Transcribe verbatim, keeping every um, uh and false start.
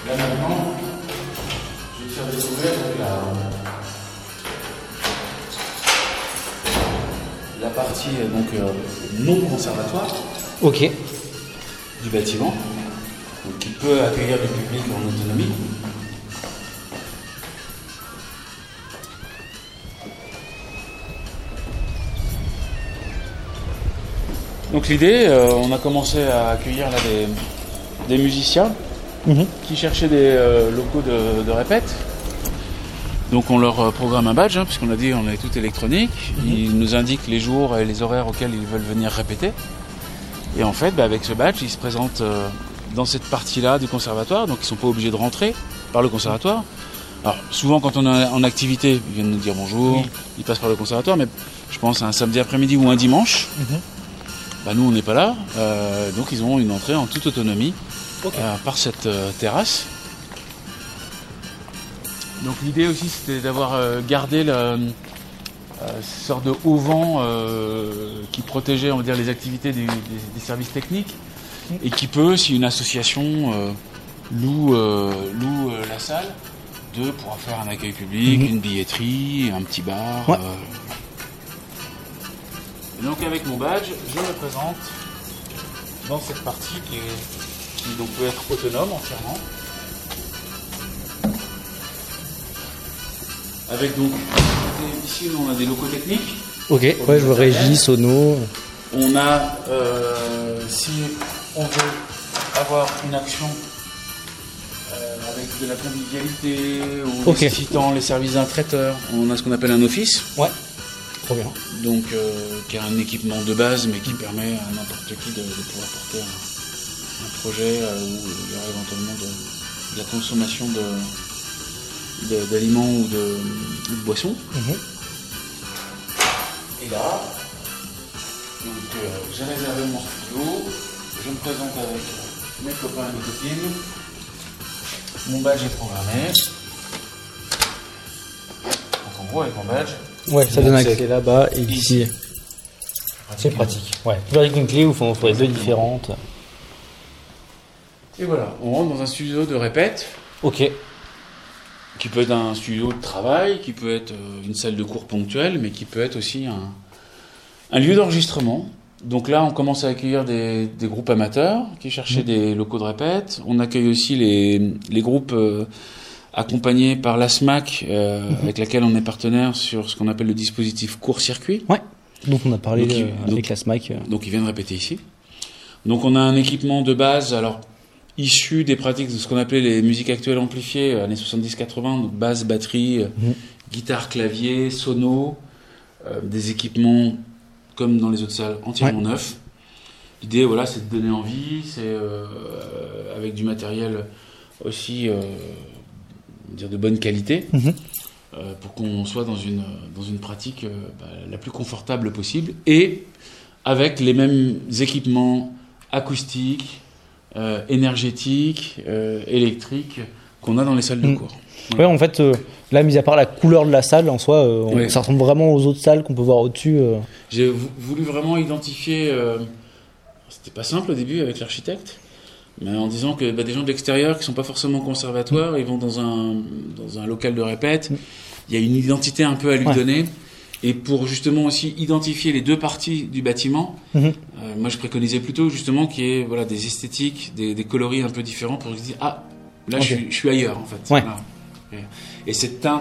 Là maintenant, je vais te faire découvrir la, la partie donc, euh, non conservatoire Ok. du bâtiment, donc, qui peut accueillir le public en autonomie. Donc l'idée, euh, on a commencé à accueillir là, des, des musiciens mmh. qui cherchaient des euh, locaux de, de répète. Donc on leur programme un badge, hein, puisqu'on a dit on est tout électronique. Mmh. Ils nous indiquent les jours et les horaires auxquels ils veulent venir répéter. Et en fait, bah, avec ce badge, ils se présentent euh, dans cette partie-là du conservatoire, donc ils ne sont pas obligés de rentrer par le conservatoire. Alors souvent quand on est en activité, ils viennent nous dire bonjour, mmh. ils passent par le conservatoire, mais je pense à un samedi après-midi ou un dimanche. Mmh. Bah nous on n'est pas là, euh, donc ils ont une entrée en toute autonomie okay. euh, par cette euh, terrasse. Donc l'idée aussi c'était d'avoir euh, gardé le, euh, cette sorte de haut vent euh, qui protégeait on va dire les activités des, des, des services techniques et qui peut, si une association euh, loue, euh, loue euh, la salle, de pouvoir faire un accueil public, mmh. une billetterie, un petit bar. Ouais. Euh, Donc avec mon badge, je me présente dans cette partie qui, est, qui donc peut être autonome entièrement. Avec donc, ici on a des locaux techniques. Ok, ouais, je vois régie, sono. On a, euh, si on veut avoir une action euh, avec de la convivialité ou okay. nécessitant les services d'un traiteur, on a ce qu'on appelle un office. Ouais. Trop bien. Donc, euh, qui a un équipement de base, mais qui permet à n'importe qui de, de pouvoir porter un, un projet euh, où il y aura éventuellement de, de la consommation de, de, d'aliments ou de, ou de boissons. Mm-hmm. Et là, donc, euh, j'ai réservé mon studio, je me présente avec mes copains et mes copines, mon badge est programmé. Donc, en gros, avec mon badge, ouais, ça donne accès là-bas et ici. C'est pratique. Ouais. Tu vas avec une clé ou faut faire les deux différentes. Et voilà, on rentre dans un studio de répète. Ok. Qui peut être un studio de travail, qui peut être une salle de cours ponctuelle, mais qui peut être aussi un, un lieu d'enregistrement. Donc là, on commence à accueillir des, des groupes amateurs qui cherchaient mmh. des locaux de répète. On accueille aussi les, les groupes euh, accompagné par la SMAC, euh, mmh. avec laquelle on est partenaire sur ce qu'on appelle le dispositif court-circuit. Ouais, donc on a parlé donc, il, euh, avec donc, la SMAC. Donc ils viennent répéter ici. Donc on a un équipement de base, alors issu des pratiques de ce qu'on appelait les musiques actuelles amplifiées, années soixante-dix quatre-vingts, donc basse, batterie, mmh. guitare, clavier, sono, euh, des équipements comme dans les autres salles entièrement ouais. neufs. L'idée, voilà, c'est de donner envie, c'est euh, avec du matériel aussi euh, dire de bonne qualité, mmh. euh, pour qu'on soit dans une, dans une pratique euh, bah, la plus confortable possible, et avec les mêmes équipements acoustiques, euh, énergétiques, euh, électriques qu'on a dans les salles de cours. Mmh. Ouais, en fait, euh, là, mis à part la couleur de la salle, en soi, euh, on, ouais. ça ressemble vraiment aux autres salles qu'on peut voir au-dessus. Euh. J'ai v- voulu vraiment identifier... Euh, c'était pas simple au début avec l'architecte, mais en disant que bah, des gens de l'extérieur qui sont pas forcément conservatoires, mmh. ils vont dans un, dans un local de répète, mmh. il y a une identité un peu à lui ouais. donner. Et pour justement aussi identifier les deux parties du bâtiment, mmh. euh, moi je préconisais plutôt justement qu'il y ait voilà, des esthétiques, des, des coloris un peu différents pour se dire « Ah, là okay. je, suis, je suis ailleurs en fait. Ouais. » Voilà. Et, et cette teinte